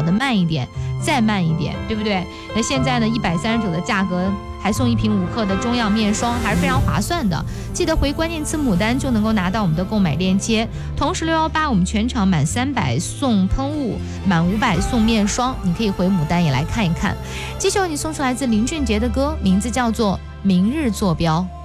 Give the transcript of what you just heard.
跑得慢一点，再慢一点，对不对？那现在呢，139的价格还送1瓶5克的中药面霜，还是非常划算的。记得回关键词牡丹就能够拿到我们的购买链接。同时618我们全场满300送喷雾，满500送面霜，你可以回牡丹也来看一看。继续为你送出来自林俊杰的歌，名字叫做《明日坐标》。